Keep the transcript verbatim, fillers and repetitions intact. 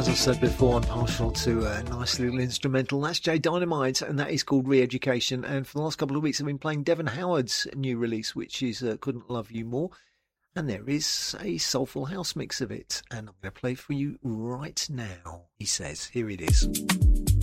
As I said before, I'm partial to a nice little instrumental. That's Jay Dynamite, and that is called Re-Education. And for the last couple of weeks, I've been playing Devon Howard's new release, which is uh, Couldn't Love You More. And there is a soulful house mix of it. And I'm going to play for you right now, he says. Here it is.